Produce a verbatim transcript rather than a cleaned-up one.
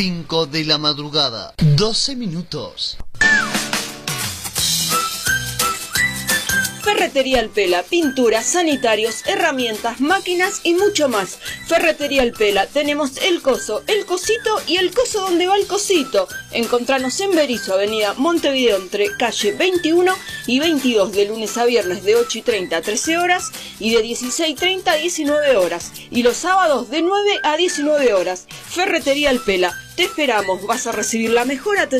cinco de la madrugada, doce minutos. Ferretería Alpela, pinturas, sanitarios, herramientas, máquinas y mucho más. Ferretería Alpela, tenemos el coso, el cosito y el coso donde va el cosito. Encontranos en Berisso, avenida Montevideo, entre calle veintiuno y veintidós, de lunes a viernes de ocho y treinta a trece horas y de dieciséis y treinta a diecinueve horas. Y los sábados de nueve a diecinueve horas. Ferretería Alpela, te esperamos, vas a recibir la mejor atención.